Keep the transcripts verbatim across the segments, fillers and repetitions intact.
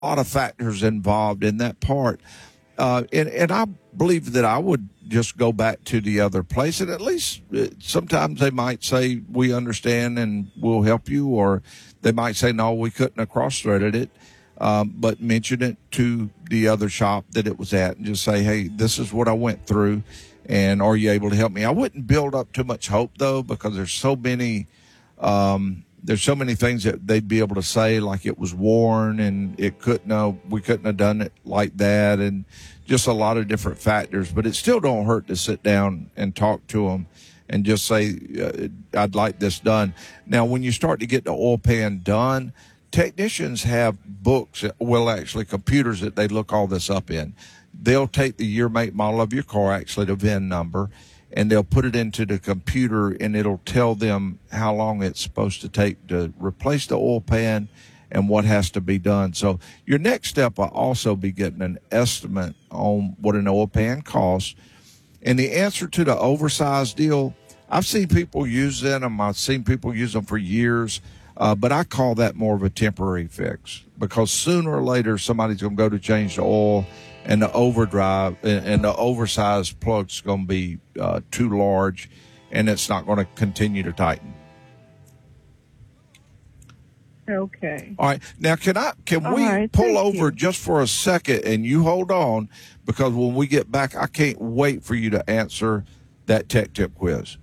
a lot of factors involved in that part. Uh, and, and I believe that I would just go back to the other place. And at least uh, sometimes they might say, we understand and we'll help you. Or they might say, no, we couldn't have cross-threaded it. Um, but mention it to the other shop that it was at and just say, hey, this is what I went through. And are you able to help me? I wouldn't build up too much hope, though, because there's so many um, there's so many things that they'd be able to say, like it was worn and it couldn't have, we couldn't have done it like that, and just a lot of different factors. But it still don't hurt to sit down and talk to them and just say, uh, I'd like this done. Now, when you start to get the oil pan done, technicians have books, well, actually computers that they look all this up in. They'll take the year, make, model of your car, actually the V I N number, and they'll put it into the computer, and it'll tell them how long it's supposed to take to replace the oil pan and what has to be done. So your next step will also be getting an estimate on what an oil pan costs. And the answer to the oversized deal, I've seen people use them. I've seen people use them for years. Uh, but I call that more of a temporary fix, because sooner or later somebody's going to go to change the oil, and the overdrive and, and the oversized plug's going to be uh, too large, and it's not going to continue to tighten. Okay. All right. Now, can I can All we right, pull thank over you. just for a second, and you hold on, because when we get back, I can't wait for you to answer that tech tip quiz.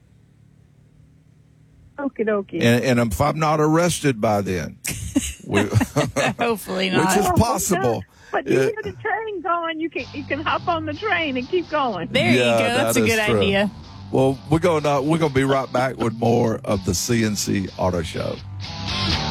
Okie dokie. And, and if I'm not arrested by then, we, Hopefully not. which is Oh, possible. But you Uh, hear the train going, you can you can hop on the train and keep going. There Yeah, you go. That's that a is good true. idea. Well, we're going to we're going to be right back with more of the C N C Auto Show.